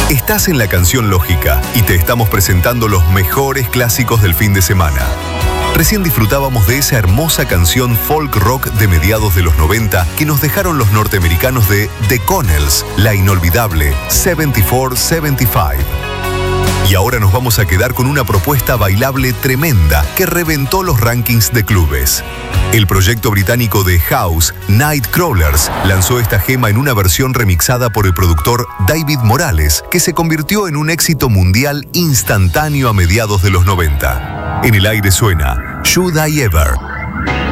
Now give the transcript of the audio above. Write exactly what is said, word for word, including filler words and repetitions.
Estás en La Canción Lógica y te estamos presentando los mejores clásicos del fin de semana. Recién disfrutábamos de esa hermosa canción folk rock de mediados de los noventa que nos dejaron los norteamericanos de The Connells, la inolvidable setenta y cuatro setenta y cinco. Y ahora nos vamos a quedar con una propuesta bailable tremenda que reventó los rankings de clubes. El proyecto británico de House, Nightcrawlers, lanzó esta gema en una versión remixada por el productor David Morales, que se convirtió en un éxito mundial instantáneo a mediados de los noventa. En el aire suena Should I Ever.